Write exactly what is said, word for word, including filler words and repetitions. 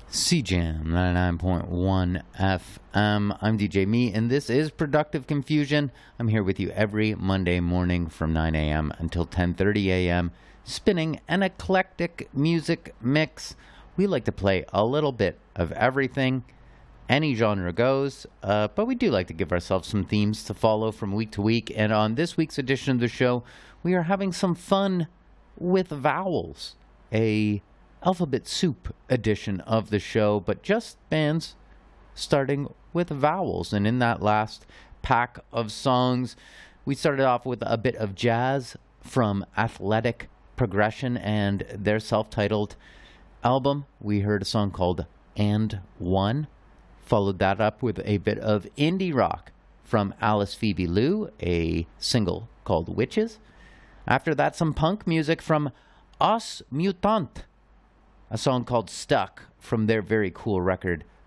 C Jam ninety-nine point one F M. I'm D J Me, and this is Productive Confusion. I'm here with you every Monday morning from nine a.m. until ten thirty a.m., spinning an eclectic music mix. We like to play a little bit of everything. Any genre goes, uh, but we do like to give ourselves some themes to follow from week to week. And on this week's edition of the show, we are having some fun with vowels. A alphabet soup edition of the show, but just bands starting with vowels. And in that last pack of songs, we started off with a bit of jazz from Athletic Progression and their self-titled album. We heard a song called And One. Followed that up with a bit of indie rock from Alice Phoebe Lou, a single called Witches. After that, some punk music from Os Mutant, a song called Stuck from their very cool record